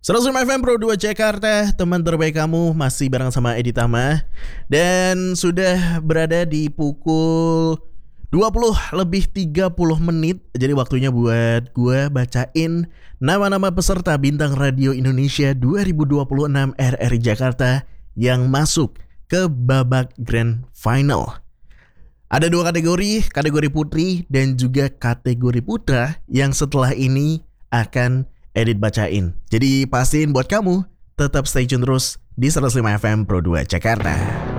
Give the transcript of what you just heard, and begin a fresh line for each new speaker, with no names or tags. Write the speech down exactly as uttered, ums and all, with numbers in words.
seratus lima F M Pro dua Jakarta, teman terbaik kamu masih bareng sama Edi Tama. Dan sudah berada di pukul dua puluh lebih tiga puluh menit. Jadi waktunya buat gue bacain nama-nama peserta Bintang Radio Indonesia dua ribu dua puluh enam R R I Jakarta yang masuk ke babak Grand Final. Ada dua kategori, kategori putri dan juga kategori putra yang setelah ini akan Edit bacain. Jadi pastiin buat kamu tetap stay tune terus di seratus lima F M Pro dua Jakarta.